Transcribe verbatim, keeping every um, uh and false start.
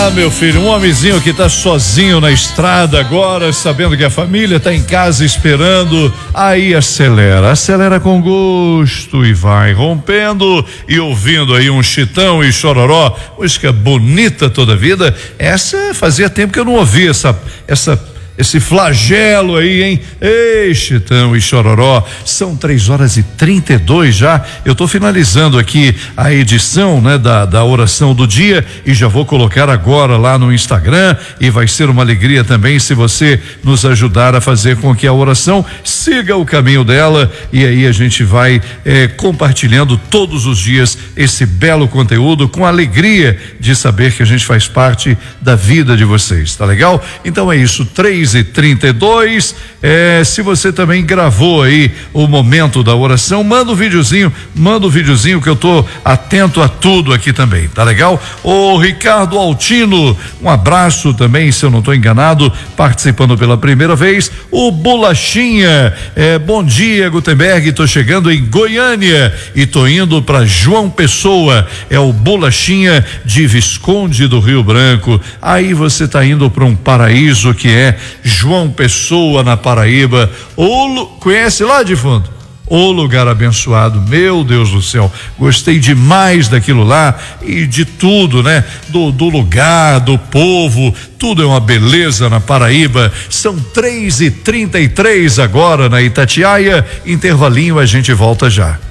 Ah, meu filho, um homenzinho que tá sozinho na estrada agora, sabendo que a família tá em casa esperando, aí acelera, acelera com gosto e vai rompendo e ouvindo aí um Chitão e Chororó, música bonita toda a vida. Essa fazia tempo que eu não ouvia essa, essa esse flagelo aí, hein? Ei, Chitão e Chororó, são três horas e trinta e dois já. Eu tô finalizando aqui a edição, né, da, da oração do dia e já vou colocar agora lá no Instagram e vai ser uma alegria também se você nos ajudar a fazer com que a oração siga o caminho dela e aí a gente vai eh, compartilhando todos os dias esse belo conteúdo com alegria de saber que a gente faz parte da vida de vocês, tá legal? Então é isso, três e trinta e dois. É, se você também gravou aí o momento da oração, manda um videozinho, manda um videozinho que eu tô atento a tudo aqui também, tá legal? O Ricardo Altino, um abraço também, se eu não tô enganado, participando pela primeira vez. O Bolachinha, é, bom dia, Gutenberg, tô chegando em Goiânia e tô indo para João Pessoa. É o Bolachinha de Visconde do Rio Branco. Aí você tá indo para um paraíso que é João Pessoa, na Paraíba. Ou conhece lá de fundo? O lugar abençoado, meu Deus do céu, gostei demais daquilo lá e de tudo, né? Do, do lugar, do povo, tudo é uma beleza na Paraíba. São três e trinta e três agora na Itatiaia. Intervalinho, a gente volta já.